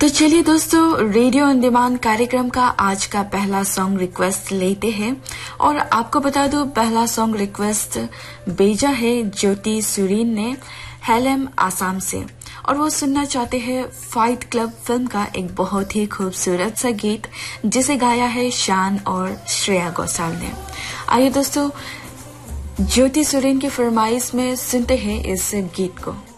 तो चलिए दोस्तों, रेडियो ऑन डिमांड कार्यक्रम का आज का पहला सॉन्ग रिक्वेस्ट लेते हैं। और आपको बता दूं, पहला सॉन्ग रिक्वेस्ट भेजा है ज्योति सुरीन ने हेलम आसाम से, और वो सुनना चाहते हैं फाइट क्लब फिल्म का एक बहुत ही खूबसूरत सा गीत जिसे गाया है शान और श्रेया घोषाल ने। आइए दोस्तों, ज्योति सुरीन की फरमाइश में सुनते हैं इस गीत को।